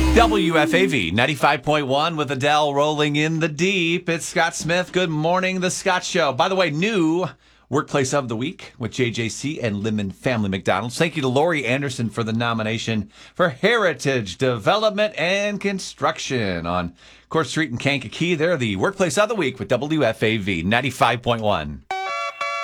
WFAV 95.1 with Adele rolling in the deep. It's Scott Smith. Good morning, The Scott Show. By the way, new Workplace of the Week with JJC and Lemon Family McDonald's. Thank you to Lori Anderson for the nomination for Heritage Development and Construction on Court Street in Kankakee. They're the Workplace of the Week with WFAV 95.1.